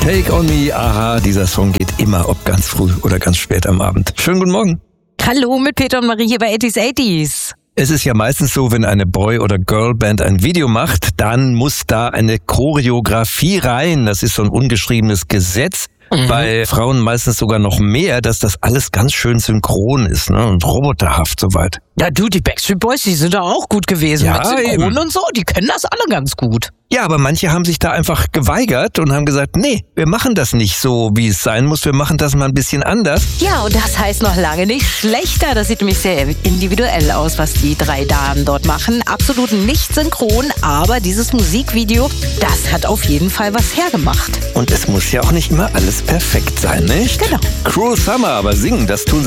Take on Me, aha, dieser Song geht immer, ob ganz früh oder ganz spät am Abend. Schönen guten Morgen. Hallo mit Peter und Marie hier bei 80s. Es ist ja meistens so, wenn eine Boy- oder Girlband ein Video macht, dann muss da eine Choreografie rein. Das ist so ein ungeschriebenes Gesetz. Bei Frauen meistens sogar noch mehr, dass das alles ganz schön synchron ist, ne? Und roboterhaft soweit. Ja du, die Backstreet Boys, die sind da auch gut gewesen. Ja, mit Synchron eben. und so, die können das alle ganz gut. Ja, aber manche haben sich da einfach geweigert und haben gesagt, nee, wir machen das nicht so, wie es sein muss. Wir machen das mal ein bisschen anders. Ja, und das heißt noch lange nicht schlechter. Das sieht nämlich sehr individuell aus, was die drei Damen dort machen. Absolut nicht synchron, aber dieses Musikvideo, das hat auf jeden Fall was hergemacht. Und es muss ja auch nicht immer alles perfekt sein, nicht? Genau. Cruel Summer, aber singen, das tun sie